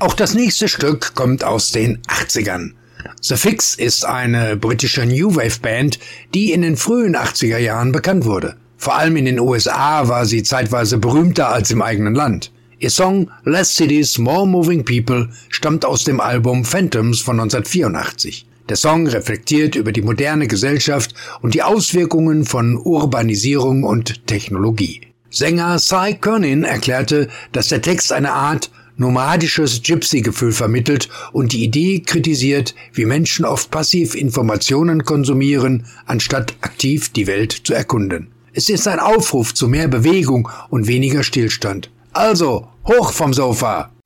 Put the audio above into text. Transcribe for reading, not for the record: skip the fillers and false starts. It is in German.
Auch das nächste Stück kommt aus den 80ern. The Fix ist eine britische New Wave Band, die in den frühen 80er Jahren bekannt wurde. Vor allem in den USA war sie zeitweise berühmter als im eigenen Land. Ihr Song Less Cities, More Moving People stammt aus dem Album Phantoms von 1984. Der Song reflektiert über die moderne Gesellschaft und die Auswirkungen von Urbanisierung und Technologie. Sänger Cy Curnin erklärte, dass der Text eine Art nomadisches Gypsy-Gefühl vermittelt und die Idee kritisiert, wie Menschen oft passiv Informationen konsumieren, anstatt aktiv die Welt zu erkunden. Es ist ein Aufruf zu mehr Bewegung und weniger Stillstand. Also, hoch vom Sofa!